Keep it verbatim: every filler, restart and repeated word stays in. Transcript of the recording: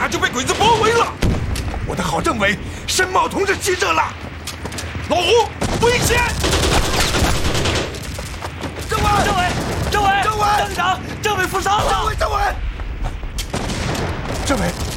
下就被鬼子包围了。我的好政委申茂同志急着了，老胡，危险！政委， 政委，政委， 政委， 张局长，政委负伤了。 政委，政委，政委。